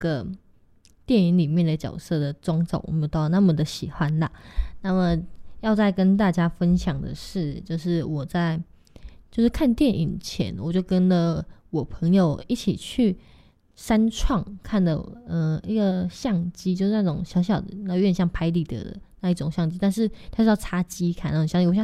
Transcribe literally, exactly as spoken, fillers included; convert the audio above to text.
个电影里面的角色的妆造我没有到那么的喜欢啦。那么要再跟大家分享的是，就是我在就是看电影前，我就跟了我朋友一起去三创看的呃一个相机，就是那种小小的，有点像拍立得的那一种相机，但是它是要插机看那种相机。我想